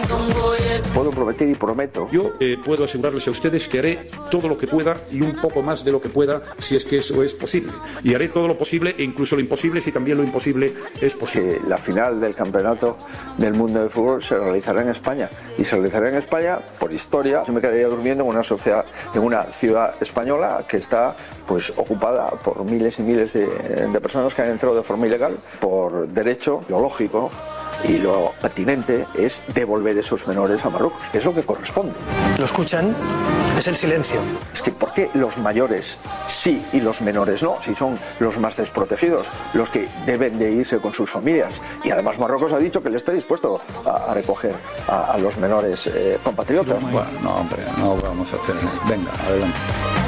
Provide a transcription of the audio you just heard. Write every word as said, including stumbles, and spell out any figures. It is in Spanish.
Puedo prometer y prometo. Yo eh, puedo asegurarles a ustedes que haré todo lo que pueda y un poco más de lo que pueda si es que eso es posible. Y haré todo lo posible e incluso lo imposible si también lo imposible es posible. Que la final del campeonato del mundo de fútbol se realizará en España. Y se realizará en España por historia. Yo me quedaría durmiendo en una sociedad, en una ciudad española que está pues ocupada por miles y miles de, de personas que han entrado de forma ilegal por derecho. Lo lógico y lo pertinente es devolver esos menores a Marruecos, que es lo que corresponde. Lo escuchan, es el silencio. Es que ¿por qué los mayores sí y los menores no? Si son los más desprotegidos, los que deben de irse con sus familias. Y además Marruecos ha dicho que le está dispuesto a, a recoger a, a los menores eh, compatriotas. Bueno, no, hombre, no vamos a hacer. Venga, adelante.